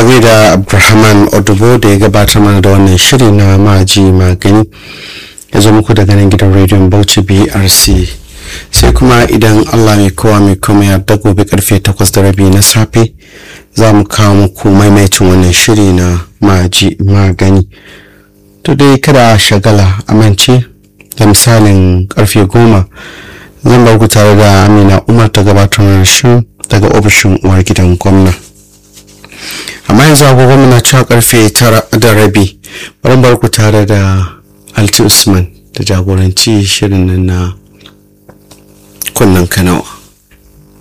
da Abdulrahman Odubo da ya gabatar mana da wannan shiri na maji magani ya zo muku daga nan gidan rediyon Bauchi BRC. Sai kuma idan Allah mai kowa mai kuma ya da gobe karfe 8:30 na safe za mu kawo muku maimaicin wannan shiri na maji magani. To dai kada shagala amince da misalin karfe 10 zan bar ku tare da Amina Umar ta gabatar da shi daga ofishin uwar gidan gwamna. Amma yanzu agogo muna cewa karfe 9:30 bari bar ku tare da Alti Usman da jagoranci shirin nan na kunnan Kanawa.